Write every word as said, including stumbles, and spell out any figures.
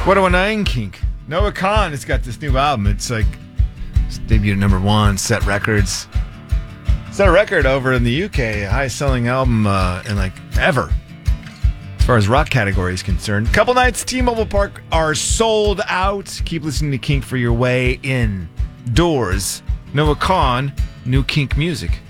What do I nine Kink? Noah Khan has got this new album. It's like it's debuted at number one, set records. Set a record over in the U K, highest selling album uh, in like ever, as far as rock category is concerned. Couple nights at T-Mobile Park are sold out. Keep listening to Kink for your way indoors. Noah Khan, new Kink music.